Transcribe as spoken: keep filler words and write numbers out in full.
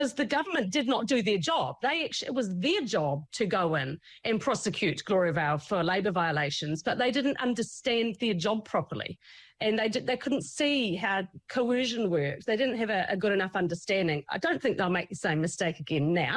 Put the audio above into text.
because the government did not do their job. They actually, it was their job to go in and prosecute Gloriavale for labour violations, but they didn't understand their job properly. And they did, they couldn't see how coercion works. They didn't have a, a good enough understanding. I don't think they'll make the same mistake again now.